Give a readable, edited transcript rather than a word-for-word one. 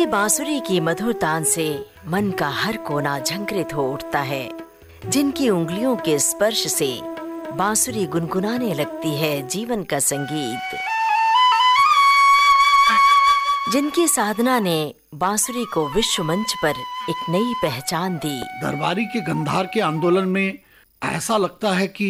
बांसुरी की मधुर तान से मन का हर कोना झंकृत हो उठता है, जिनकी उंगलियों के स्पर्श से बांसुरी गुनगुनाने लगती है जीवन का संगीत, जिनकी साधना ने बांसुरी को विश्व मंच पर एक नई पहचान दी। दरबारी के गंधार के आंदोलन में ऐसा लगता है कि